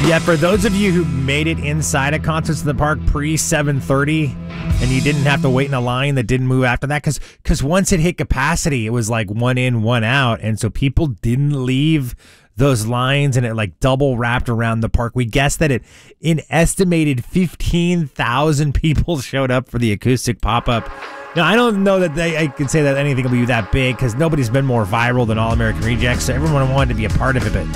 Yeah, for those of you who made it inside a Concerts in the Park pre 7:30, and you didn't have to wait in a line that didn't move after that, because once it hit capacity, it was like one in, one out, and so people didn't leave those lines, and it like double wrapped around the park. We guessed that an estimated 15,000 people showed up for the acoustic pop-up. Now, I don't know that I can say that anything will be that big, because nobody's been more viral than All American Rejects, so everyone wanted to be a part of it, but